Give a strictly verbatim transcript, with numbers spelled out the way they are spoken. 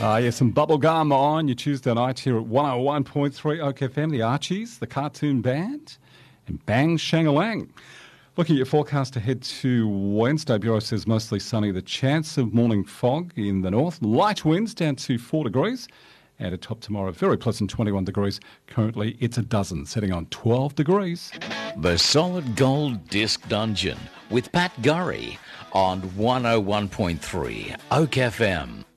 Uh, yeah, some bubblegum on your Tuesday night here at one oh one point three Oak F M, the Archies, the cartoon band, and Bang Shangalang. Looking at your forecast ahead to Wednesday, Bureau says mostly sunny. The chance of morning fog in the north. Light winds down to four degrees. And a top tomorrow, very pleasant twenty-one degrees. Currently, it's a dozen, setting on twelve degrees. The Solid Gold Disc Dungeon with Pat Gurry on one oh one point three Oak F M.